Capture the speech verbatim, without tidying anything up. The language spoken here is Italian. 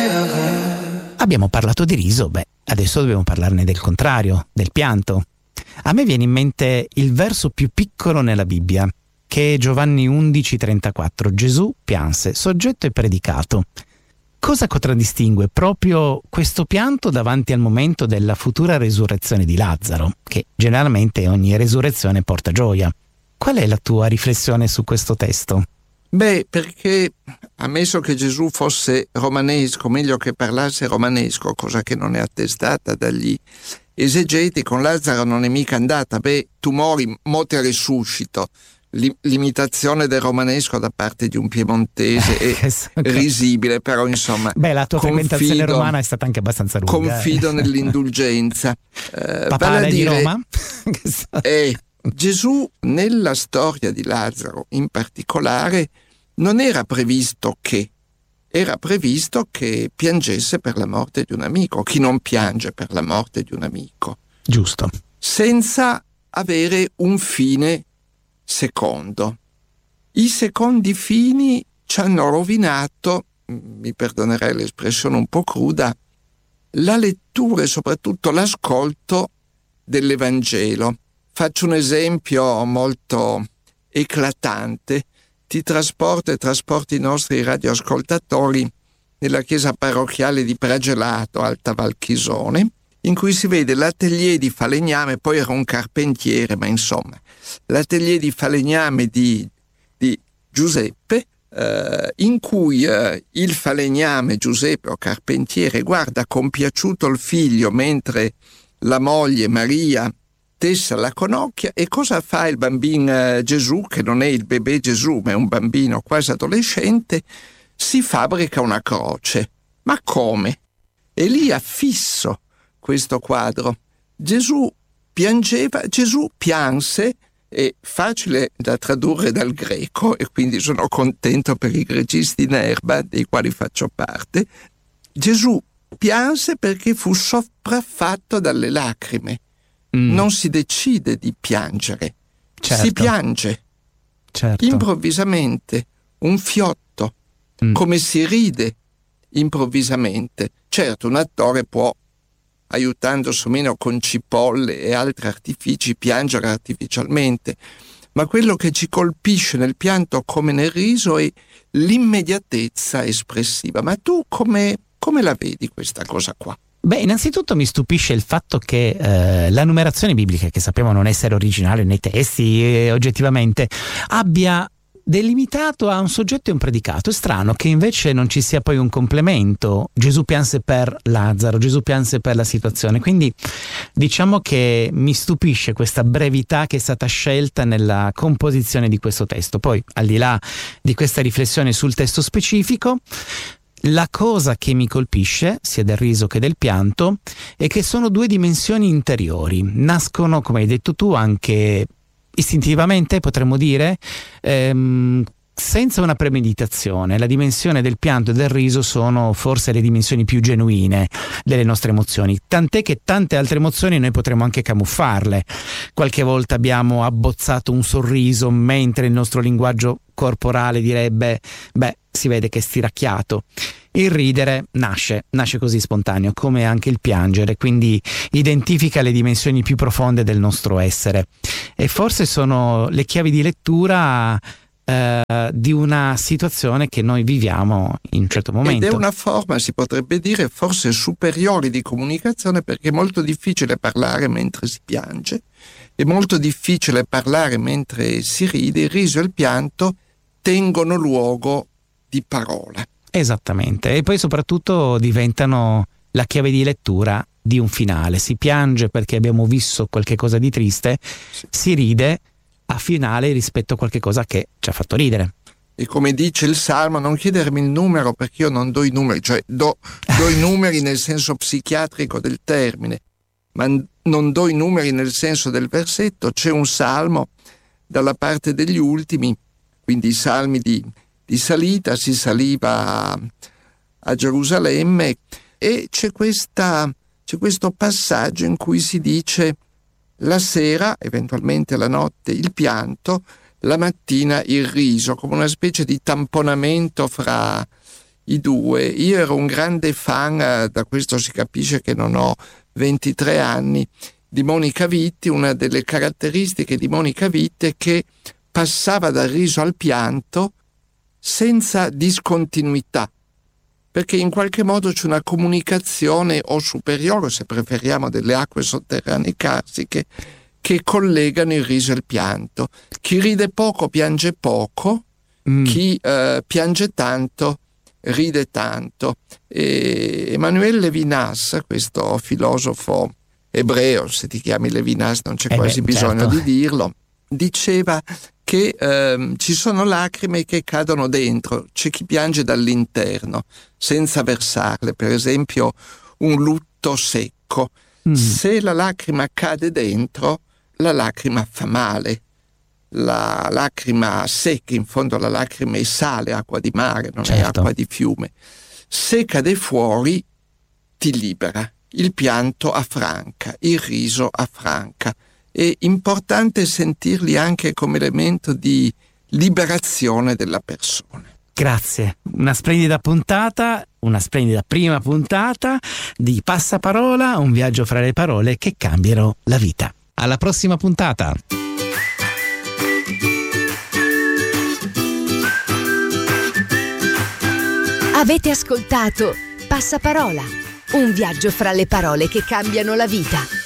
Abbiamo parlato di riso, beh, adesso dobbiamo parlarne del contrario, del pianto. A me viene in mente il verso più piccolo nella Bibbia, che è Giovanni undici trentaquattro. Gesù pianse, soggetto e predicato. Cosa contraddistingue proprio questo pianto davanti al momento della futura resurrezione di Lazzaro, che generalmente ogni resurrezione porta gioia? Qual è la tua riflessione su questo testo? Beh, perché ammesso che Gesù fosse romanesco, meglio che parlasse romanesco, cosa che non è attestata dagli esegeti, con Lazzaro non è mica andata. Beh, tu mori, mo te resuscito. L'imitazione del romanesco da parte di un piemontese è risibile, però insomma. Beh, la tua frequentazione romana è stata anche abbastanza lunga. Confido eh. nell'indulgenza. Eh, Papale di dire, Roma? eh, Gesù, nella storia di Lazzaro in particolare, non era previsto che, era previsto che piangesse per la morte di un amico. Chi non piange per la morte di un amico? Giusto. Senza avere un fine secondo. I secondi fini ci hanno rovinato, mi perdonerei l'espressione un po' cruda, la lettura e soprattutto l'ascolto dell'Evangelo. Faccio un esempio molto eclatante. Ti trasporto e trasporti i nostri radioascoltatori nella chiesa parrocchiale di Pragelato, Alta Val Chisone, in cui si vede l'atelier di falegname, poi era un carpentiere, ma insomma, l'atelier di falegname di, di Giuseppe, eh, in cui eh, il falegname Giuseppe, o carpentiere, guarda compiaciuto il figlio mentre la moglie Maria tessa la conocchia. E cosa fa il bambino eh, Gesù, che non è il bebè Gesù, ma è un bambino quasi adolescente? Si fabbrica una croce. Ma come? E lì affisso questo quadro. Gesù piangeva, Gesù pianse, è facile da tradurre dal greco, e quindi sono contento per i gregisti in erba, dei quali faccio parte. Gesù pianse perché fu sopraffatto dalle lacrime. Mm. Non si decide di piangere, certo. Si piange. Certo. Improvvisamente, un fiotto, mm. come si ride improvvisamente. Certo, un attore può, aiutandosi o meno con cipolle e altri artifici, piangere artificialmente, ma quello che ci colpisce nel pianto come nel riso è l'immediatezza espressiva. Ma tu come, come la vedi questa cosa qua? Beh, innanzitutto mi stupisce il fatto che eh, la numerazione biblica, che sappiamo non essere originale nei testi eh, oggettivamente, abbia delimitato a un soggetto e un predicato. È strano che invece non ci sia poi un complemento. Gesù pianse per Lazzaro, Gesù pianse per la situazione. Quindi diciamo che mi stupisce questa brevità che è stata scelta nella composizione di questo testo. Poi, al di là di questa riflessione sul testo specifico, la cosa che mi colpisce, sia del riso che del pianto, è che sono due dimensioni interiori. Nascono, come hai detto tu, anche istintivamente, potremmo dire, ehm, senza una premeditazione. La dimensione del pianto e del riso sono forse le dimensioni più genuine delle nostre emozioni, tant'è che tante altre emozioni noi potremmo anche camuffarle. Qualche volta abbiamo abbozzato un sorriso mentre il nostro linguaggio corporale direbbe beh, si vede che è stiracchiato. Il ridere nasce, nasce così spontaneo, come anche il piangere, quindi identifica le dimensioni più profonde del nostro essere, e forse sono le chiavi di lettura eh, di una situazione che noi viviamo in un certo momento. Ed è una forma, si potrebbe dire, forse superiore di comunicazione, perché è molto difficile parlare mentre si piange, è molto difficile parlare mentre si ride. Il riso e il pianto tengono luogo di parola. Esattamente, e poi soprattutto diventano la chiave di lettura di un finale. Si piange perché abbiamo visto qualche cosa di triste, sì. Si ride a finale rispetto a qualche cosa che ci ha fatto ridere. E come dice il Salmo, non chiedermi il numero perché io non do i numeri, cioè do, do i numeri nel senso psichiatrico del termine, ma non do i numeri nel senso del versetto. C'è un salmo dalla parte degli ultimi, quindi i salmi di di salita, si saliva a, a Gerusalemme, e c'è, questa, c'è questo passaggio in cui si dice la sera, eventualmente la notte, il pianto, la mattina il riso, come una specie di tamponamento fra i due. Io ero un grande fan, da questo si capisce che non ho ventitré anni, di Monica Vitti. Una delle caratteristiche di Monica Vitti è che passava dal riso al pianto senza discontinuità, perché in qualche modo c'è una comunicazione o superiore, se preferiamo, delle acque sotterranee carsiche che collegano il riso e il pianto. Chi ride poco piange poco, mm. chi eh, piange tanto ride tanto. E Emmanuel Levinas, questo filosofo ebreo, se ti chiami Levinas non c'è eh quasi beh, bisogno certo. di dirlo, diceva che ehm, ci sono lacrime che cadono dentro, c'è chi piange dall'interno senza versarle, per esempio un lutto secco. Mm. Se la lacrima cade dentro, la lacrima fa male. La lacrima secca, in fondo la lacrima è sale, acqua di mare, non certo. è acqua di fiume. Se cade fuori, ti libera. Il pianto affranca, il riso affranca. È importante sentirli anche come elemento di liberazione della persona. Grazie, una splendida puntata, una splendida prima puntata di Passaparola, un viaggio fra le parole che cambiano la vita. Alla prossima puntata! Avete ascoltato Passaparola, un viaggio fra le parole che cambiano la vita.